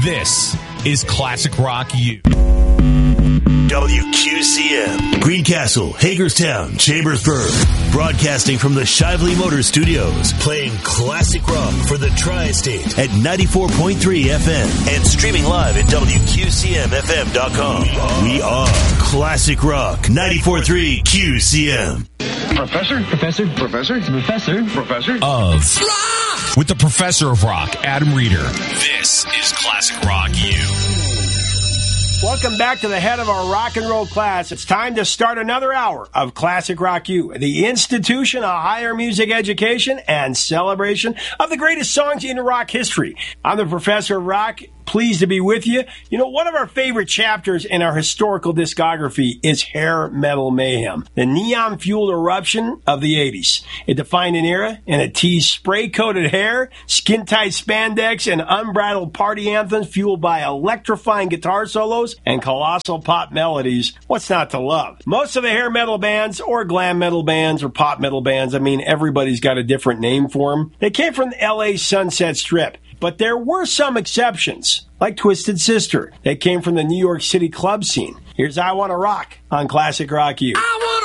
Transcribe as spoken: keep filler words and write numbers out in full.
This is Classic Rock U. W Q C M, Greencastle, Hagerstown, Chambersburg. Broadcasting from the Shively Motor Studios. Playing classic rock for the Tri-State at ninety-four point three F M. And streaming live at W Q C M F M dot com. We are Classic Rock ninety-four point three Q C M. Professor? Professor? Professor? Professor? Professor? Of rock! With the Professor of Rock, Adam Reeder. This is Classic Rock U. Welcome back to the head of our rock and roll class. It's time to start another hour of Classic Rock U, the institution of higher music education and celebration of the greatest songs in rock history. I'm the Professor of Rock. Pleased to be with you. You know, one of our favorite chapters in our historical discography is Hair Metal Mayhem, the neon-fueled eruption of the eighties. It defined an era and it teased spray-coated hair, skin-tight spandex, and unbridled party anthems fueled by electrifying guitar solos and colossal pop melodies. What's not to love? Most of the hair metal bands, or glam metal bands, or pop metal bands, I mean, everybody's got a different name for them. They came from the L A Sunset Strip. But there were some exceptions, like Twisted Sister, that came from the New York City club scene. Here's I Wanna Rock on Classic Rock U. I wanna